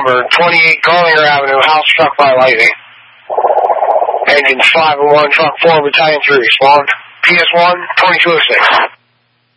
number 28 Garlinger Avenue, house struck by lightning. Engine 501, truck 4, battalion 3, respond. PS1, 2206.